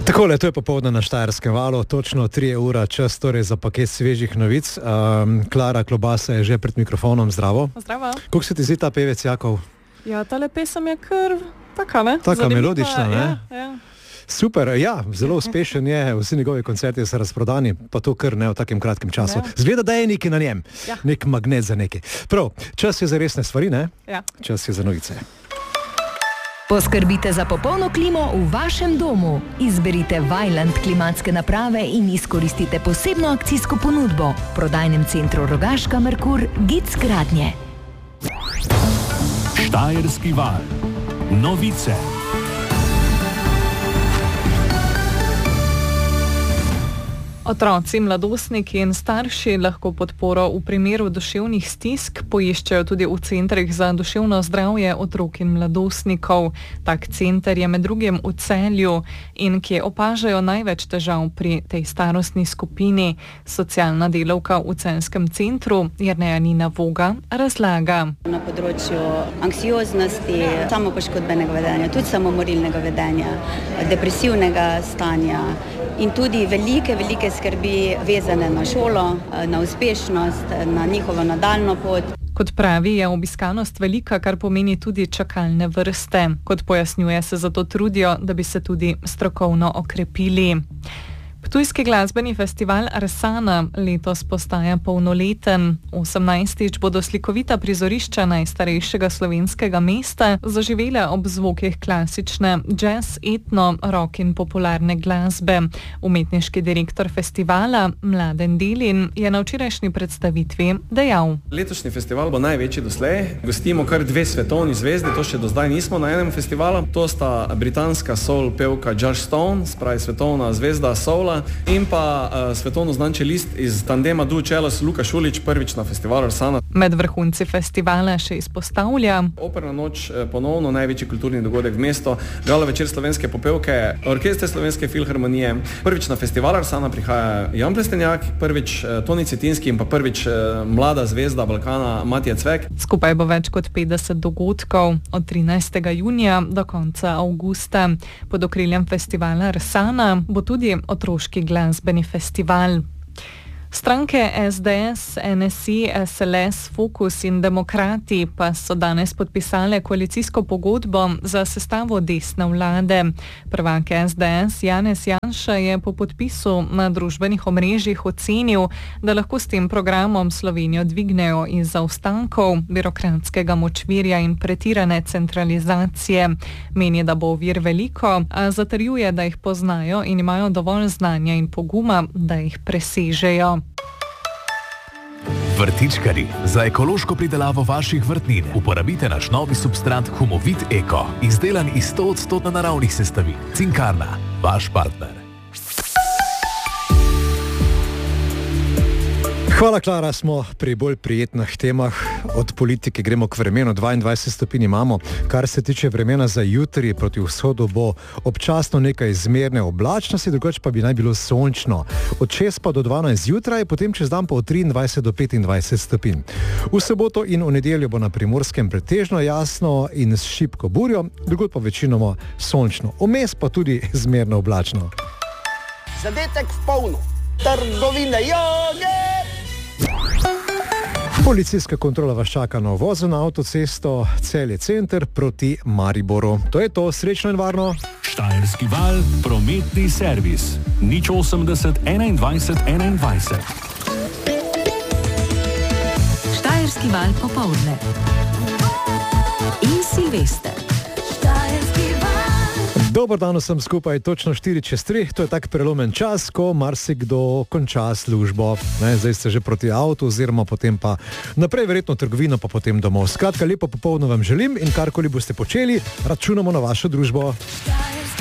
Takole, to je popoldne na Štajerskem valu, točno 3 ura, čas torej za paket svežih novic. Klara Klobasa je že pred mikrofonom, zdravo. Zdravo. Kako se ti zdi ta pevec Jakov? Ja, tale pesem je kar taka, ne? Taka Zanimiva, melodična, ne? Ja. Super, ja, zelo uspešen je, vsi njegovi koncerti so razprodani, pa to kar ne v takem kratkem času. Zgleda, da je nekaj na njem, nek magnet za nekaj. Prav, čas je za resne stvari, ne? Ja. Čas je za novice. Poskrbite za popolno klimo v vašem domu. Izberite Vaillant klimatske naprave in izkoristite posebno akcijsko ponudbo. V prodajnem centru Rogaška Merkur Gic Gradnje. Štajerski val. Novice. Otroci, mladostniki in starši lahko podporo v primeru duševnih stisk poiščejo tudi v centrih za duševno zdravje otrok in mladostnikov. Tak center je med drugim v Celju in kje opažajo največ težav pri tej starostni skupini. Socialna delavka v Celjskem centru Jerneja Nina Voga razlaga. Na področju anksioznosti, samopoškodbenega vedenja, tudi samomorilnega vedenja, depresivnega stanja in tudi velike skrbi vezane na šolo, na uspešnost, na njihovo nadaljno pot. Kot pravi, je obiskanost velika, kar pomeni tudi čakalne vrste. Kot pojasnjuje, se zato trudijo, da bi se tudi strokovno okrepili. Ptujski glasbeni festival Arsana letos postaja polnoleten. 18. bodo slikovita prizorišča najstarejšega slovenskega mesta zaživela ob zvokih klasične, jazz, etno, rock in popularne glasbe. Umetniški direktor festivala Mladen Delin je na včerajšnji predstavitvi dejal. Letošnji festival bo največji doslej. Gostimo kar 2 svetovni zvezdi, to še do zdaj nismo na enem festivalu. To sta britanska soul pevka Joss Stone, spravi svetovna zvezda soula, in pa svetovno znan čelist iz tandema Duo Cellos Luka Šulić, prvič na festivalu Arsana. Med vrhunci festivala še izpostavlja Operna noč, ponovno največji kulturni dogodek v mestu, gala večer slovenske popevke, orkester Slovenske filharmonije. Prvič na festival Arsana prihaja Jan Plestenjak, prvič Toni Cetinski in pa prvič mlada zvezda Balkana Matija Cvek. Skupaj bo več kot 50 dogodkov od 13. junija do konca avgusta. Pod okriljem festivala Arsana bo tudi otroški glasbeni festival. Stranke SDS, NSI, SLS, Fokus in Demokrati pa so danes podpisale koalicijsko pogodbo za sestavo desne vlade. Prvak SDS Janez Janša je po podpisu na družbenih omrežjih ocenil, da lahko s tem programom Slovenijo dvignejo iz zaostankov, birokratskega močvirja in pretirane centralizacije. Meni, da bo ovir veliko, a zatrjuje, da jih poznajo in imajo dovolj znanja in poguma, da jih presežejo. Vrtičkari, za ekološko pridelavo vaših vrtnin uporabite naš novi substrat Humovit Eko, izdelan iz 100% naravnih sestavin. Cinkarna, vaš partner. Hvala, Klara, smo pri bolj prijetnih temah. Od politike gremo k vremenu, 22 stopinj imamo. Kar se tiče vremena za jutri, proti vzhodu bo občasno nekaj zmerne oblačnosti, drugače pa bi naj bilo sončno. Od 6 pa do 12 zjutraj, potem čez dan pa od 23 do 25 stopinj. V soboto in v nedeljo bo na Primorskem pretežno jasno in s šibko burjo, drugod pa večinoma sončno. Vmes pa tudi zmerno oblačno. Zadetek v polno. Trgovine joge! Policijska kontrola vas čaka na uvozu na avtocesto Celje center proti Mariboru. To je to, srečno in varno. Štajerski val, prometni servis. 080 21 21. Štajerski val popoldne. In Silvester. Dober dan vsem skupaj, točno 4:03, to je tak prelomen čas, ko marsikdo konča službo. Zdaj ste že proti avtu oziroma potem pa naprej verjetno trgovino, pa potem domov. Skratka, lepo popoldne vam želim in karkoli boste počeli, računamo na vašo družbo.